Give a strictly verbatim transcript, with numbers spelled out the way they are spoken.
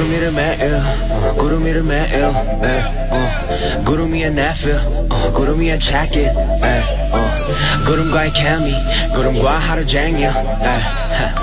구름 위를 매일 어, 구름 위를 매일 에, 어, 구름 위에 내필 어, 구름 위에 check it 에, 어, 구름과의 케미 구름과 하루 종일 에,